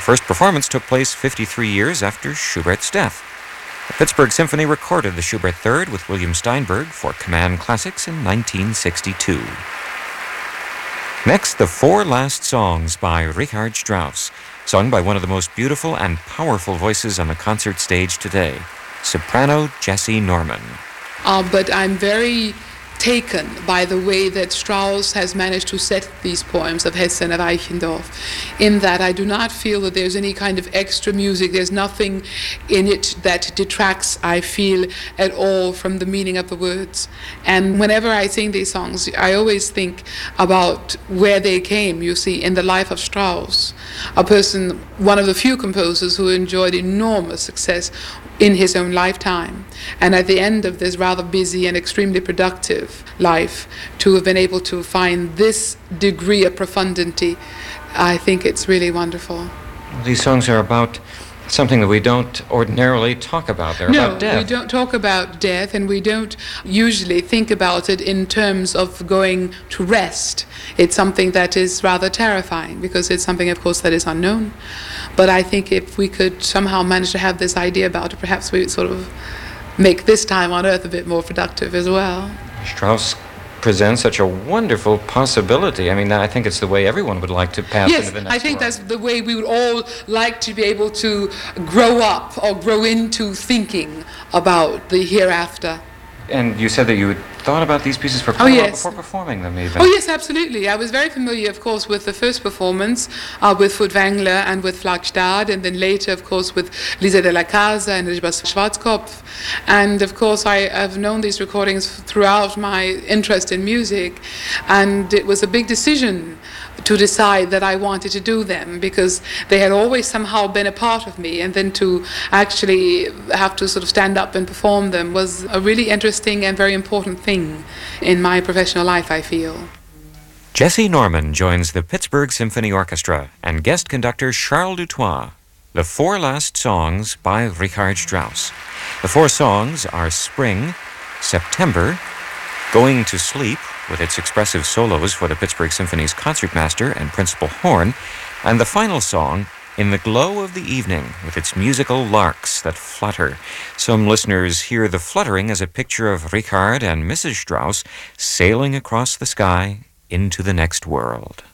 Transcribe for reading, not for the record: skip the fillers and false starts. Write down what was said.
first performance took place 53 years after Schubert's death. The Pittsburgh Symphony recorded the Schubert Third with William Steinberg for Command Classics in 1962. Next, the Four Last Songs by Richard Strauss, sung by one of the most beautiful and powerful voices on the concert stage today, soprano Jessye Norman. But I'm very taken by the way that Strauss has managed to set these poems of Hesse and of Eichendorff, in that I do not feel that there's any kind of extra music. There's nothing in it that detracts, I feel, at all from the meaning of the words. And whenever I sing these songs, I always think about where they came, you see, in the life of Strauss, a person, one of the few composers who enjoyed enormous success in his own lifetime, and at the end of this rather busy and extremely productive life, to have been able to find this degree of profundity, I think it's really wonderful. These songs are about something that we don't ordinarily talk about. They're about death. No, we don't talk about death, and we don't usually think about it in terms of going to rest. It's something that is rather terrifying, because it's something, of course, that is unknown. But I think if we could somehow manage to have this idea about it, perhaps we would sort of make this time on Earth a bit more productive as well. Strauss presents such a wonderful possibility. I mean, I think it's the way everyone would like to pass into the next world. Yes, I think that's the way we would all like to be able to grow up or grow into thinking about the hereafter. And you said that you had thought about these pieces for quite a while before performing them, even. Oh, yes, absolutely. I was very familiar, of course, with the first performance with Furtwängler and with Flagstad, and then later, of course, with Lisa de la Casa and Elizabeth Schwarzkopf. And, of course, I have known these recordings throughout my interest in music, and it was a big decision to decide that I wanted to do them, because they had always somehow been a part of me, and then to actually have to sort of stand up and perform them was a really interesting and very important thing in my professional life, I feel. Jessye Norman joins the Pittsburgh Symphony Orchestra and guest conductor Charles Dutoit. The Four Last Songs by Richard Strauss. The four songs are Spring, September, Going to Sleep, with its expressive solos for the Pittsburgh Symphony's concertmaster and principal horn, and the final song, In the Glow of the Evening, with its musical larks that flutter. Some listeners hear the fluttering as a picture of Richard and Mrs. Strauss sailing across the sky into the next world.